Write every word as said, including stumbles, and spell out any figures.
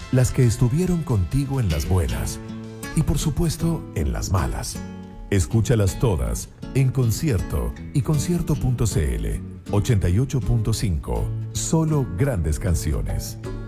las que estuvieron contigo en las buenas y por supuesto en las malas. Escúchalas todas en concierto y concierto punto c l. ochenta y ocho punto cinco. Solo grandes canciones.